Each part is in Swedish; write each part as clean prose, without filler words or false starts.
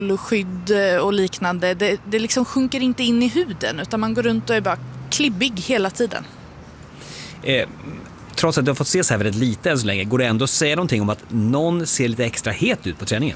skydd och liknande. Det liksom sjunker inte in i huden, utan man går runt och är bara klibbig hela tiden. Trots att du har fått se så här väldigt lite än så länge, går det ändå att säga någonting om att någon ser lite extra het ut på träningen?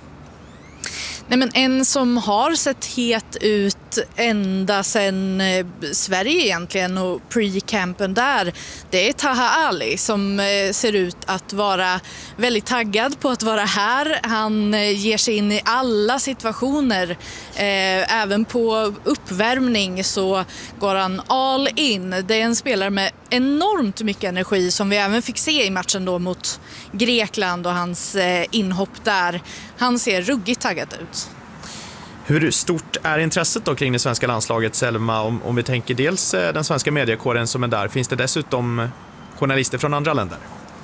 Nej, men en som har sett het ut ända sedan Sverige egentligen och pre-campen där, det är Taha Ali som ser ut att vara väldigt taggad på att vara här. Han ger sig in i alla situationer. Även på uppvärmning så går han all in. Det är en spelare med enormt mycket energi som vi även fick se i matchen då mot Grekland och hans inhopp där. Han ser ruggigt taggad ut. Hur stort är intresset då kring det svenska landslaget, Selma? Om vi tänker dels den svenska mediekåren som är där, finns det dessutom journalister från andra länder?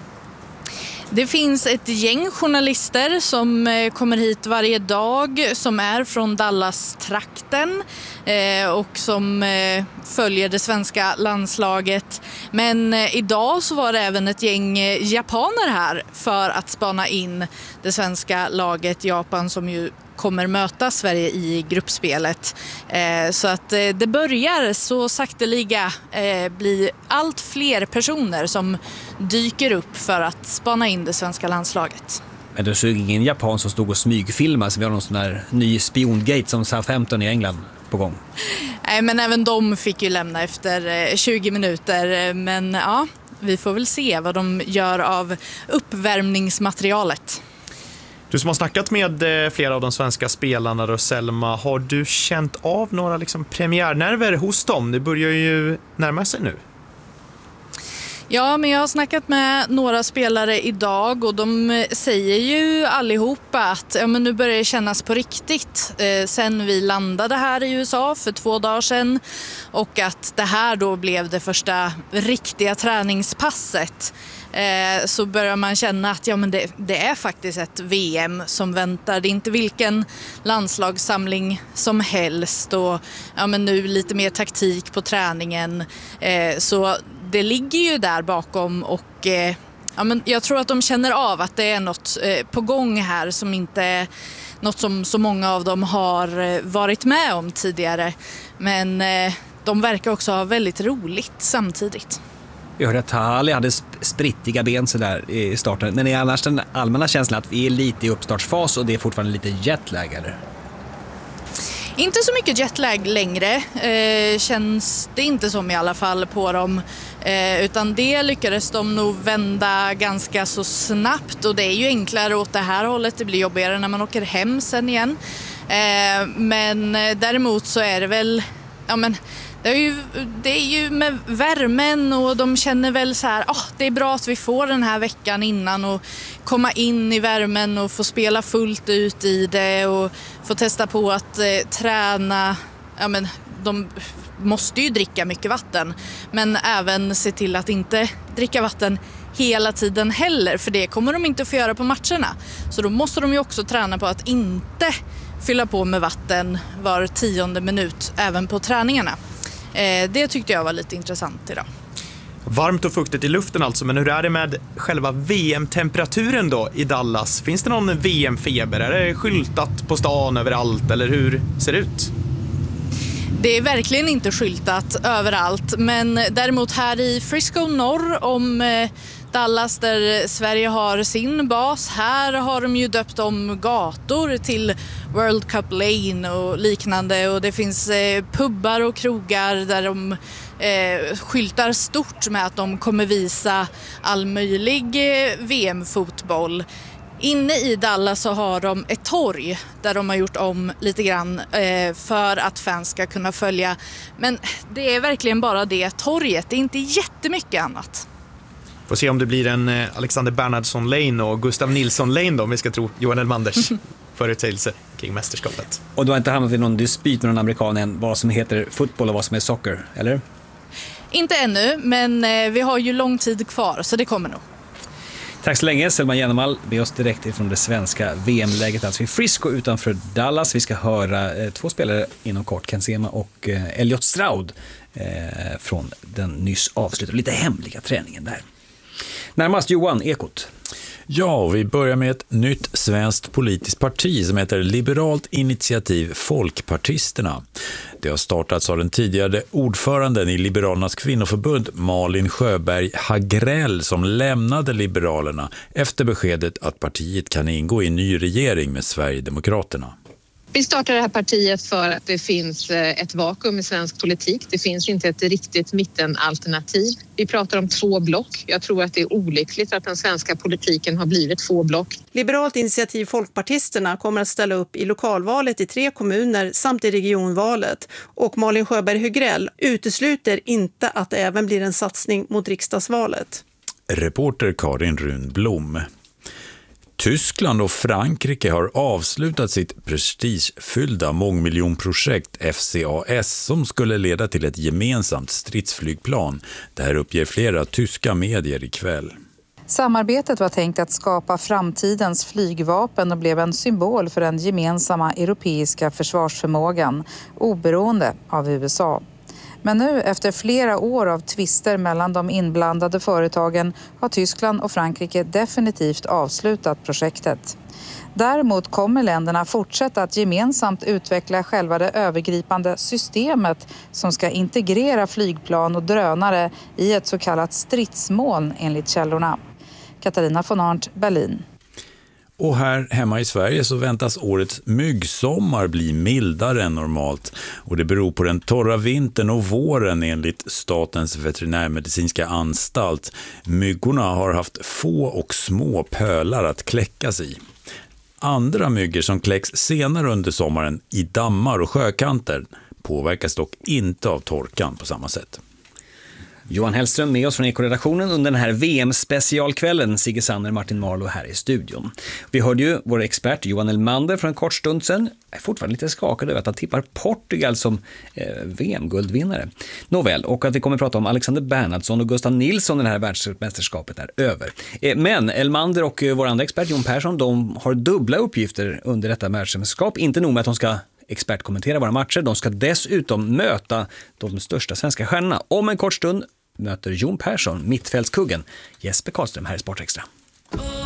Det finns ett gäng journalister som kommer hit varje dag som är från Dallas-trakten och som följer det svenska landslaget. Men idag så var det även ett gäng japaner här för att spana in det svenska laget. Japan som ju kommer möta Sverige i gruppspelet. Så att det börjar så sakteliga bli allt fler personer som dyker upp för att spana in det svenska landslaget. Men det såg ingen japan som stod och smygfilmade, så vi har någon sån här ny spiongate som Southampton i England på gång. Nej, men även de fick ju lämna efter 20 minuter. Men ja, vi får väl se vad de gör av uppvärmningsmaterialet. Du som har snackat med flera av de svenska spelarna då, Selma, har du känt av några liksom premiärnerver hos dem? Det börjar ju närma sig nu. Ja, men jag har snackat med några spelare idag och de säger ju allihopa att men nu börjar det kännas på riktigt sen vi landade här i USA för 2 dagar sedan, och att det här då blev det första riktiga träningspasset. Så börjar man känna att men det är faktiskt ett VM som väntar. Det är inte vilken landslagssamling som helst, och men nu lite mer taktik på träningen. Så det ligger ju där bakom, och men jag tror att de känner av att det är något på gång här som inte är något som så många av dem har varit med om tidigare. Men de verkar också ha väldigt roligt samtidigt. Jag hörde att Tahali hade sprittiga ben så där i starten. Men är annars den allmänna känslan att vi är lite i uppstartsfas och det är fortfarande lite jetlag, eller? Inte så mycket jetlag längre, känns det inte som i alla fall på dem. Utan det lyckades de nog vända ganska så snabbt, och det är ju enklare åt det här hållet. Det blir jobbigare när man åker hem sen igen. Men däremot så är det väl... Det är ju med värmen, och de känner väl så här, det är bra att vi får den här veckan innan och komma in i värmen och få spela fullt ut i det och få testa på att träna. De måste ju dricka mycket vatten, men även se till att inte dricka vatten hela tiden heller, för det kommer de inte att få göra på matcherna. Så då måste de ju också träna på att inte fylla på med vatten var 10:e minut även på träningarna. Det tyckte jag var lite intressant idag. Varmt och fuktigt i luften alltså, men hur är det med själva VM-temperaturen då i Dallas? Finns det någon VM-feber? Är det skyltat på stan överallt, eller hur ser det ut? Det är verkligen inte skyltat överallt, men däremot här i Frisco norr om Dallas, där Sverige har sin bas, här har de ju döpt om gator till World Cup Lane och liknande, och det finns pubbar och krogar där de skyltar stort med att de kommer visa all möjlig VM-fotboll. Inne i Dallas så har de ett torg där de har gjort om lite grann för att fans ska kunna följa. Men det är verkligen bara det torget, det är inte jättemycket annat. Får se om det blir en Alexander Bernhardsson Lane och Gustav Nilsson Lane då, om vi ska tro Johan Elmanders förutsägelse kring mästerskapet. Och du har inte hamnat i någon dispyt med någon amerikan än vad som heter fotboll och vad som är soccer, eller? Inte ännu, men vi har ju lång tid kvar, så det kommer nog. Tack så länge, Selma Jännemall. Be oss direkt ifrån det svenska VM-läget, alltså i Frisco utanför Dallas. Vi ska höra 2 spelare inom kort, Ken Sema och Elliot Stroud från den nyss avslutade lite hemliga träningen där. Närmast Johan Ekot. Ja, och vi börjar med ett nytt svenskt politiskt parti som heter Liberalt initiativ Folkpartisterna. Det har startats av den tidigare ordföranden i Liberalernas kvinnoförbund Malin Sjöberg Hagrell som lämnade Liberalerna efter beskedet att partiet kan ingå i en ny regering med Sverigedemokraterna. Vi startar det här partiet för att det finns ett vakuum i svensk politik. Det finns inte ett riktigt mittenalternativ. Vi pratar om 2 block. Jag tror att det är olyckligt att den svenska politiken har blivit 2 block. Liberalt initiativ Folkpartisterna kommer att ställa upp i lokalvalet i 3 kommuner samt i regionvalet. Och Malin Sjöberg Hagrell utesluter inte att det även blir en satsning mot riksdagsvalet. Reporter Karin Runblom. Tyskland och Frankrike har avslutat sitt prestigefyllda mångmiljonprojekt FCAS som skulle leda till ett gemensamt stridsflygplan. Det här uppger flera tyska medier ikväll. Samarbetet var tänkt att skapa framtidens flygvapen och blev en symbol för den gemensamma europeiska försvarsförmågan, oberoende av USA. Men nu efter flera år av tvister mellan de inblandade företagen har Tyskland och Frankrike definitivt avslutat projektet. Däremot kommer länderna fortsätta att gemensamt utveckla själva det övergripande systemet som ska integrera flygplan och drönare i ett så kallat stridsmoln enligt källorna. Katarina von Arndt, Berlin. Och här hemma i Sverige så väntas årets myggsommar bli mildare än normalt. Och det beror på den torra vintern och våren enligt Statens veterinärmedicinska anstalt. Myggorna har haft få och små pölar att kläckas i. Andra myggor som kläcks senare under sommaren i dammar och sjökanter påverkas dock inte av torkan på samma sätt. Johan Hellström med oss från Ekoredaktionen under den här VM-specialkvällen. Sigge Sanner, Martin Marlow här i studion. Vi hörde ju vår expert Johan Elmander för en kort stund sedan. Jag är fortfarande lite skakad över att han tippar Portugal som VM-guldvinnare. Nåväl, och att vi kommer att prata om Alexander Bernhardsson och Gustav Nilsson när det här världsmästerskapet är över. Men Elmander och vår andra expert Jon Persson, de har dubbla uppgifter under detta världsmästerskap. Inte nog med att de ska expertkommentera våra matcher, de ska dessutom möta de största svenska stjärnorna. Om en kort stund möter Jon Persson, mittfältskuggen Jesper Karlström här i Sportextra.